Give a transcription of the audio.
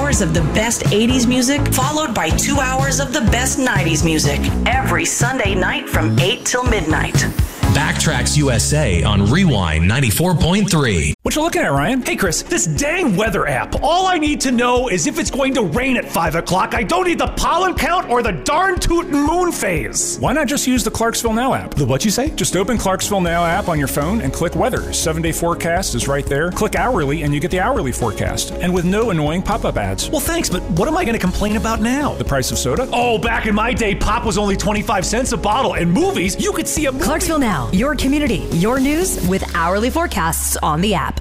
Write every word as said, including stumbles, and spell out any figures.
hours of the best eighties music, followed by two hours of the best nineties music, every Sunday night from eight till midnight. Backtracks U S A on Rewind ninety-four point three. What you looking at, Ryan? Hey, Chris, this dang weather app. All I need to know is if it's going to rain at five o'clock. I don't need the pollen count or the darn tootin' moon phase. Why not just use the Clarksville Now app? The what you say? Just open Clarksville Now app on your phone and click weather. Seven-day forecast is right there. Click hourly and you get the hourly forecast. And with no annoying pop-up ads. Well, thanks, but what am I going to complain about now? The price of soda? Oh, back in my day, pop was only twenty-five cents a bottle. And movies, you could see a movie. Clarksville Now, your community, your news with hourly forecasts on the app.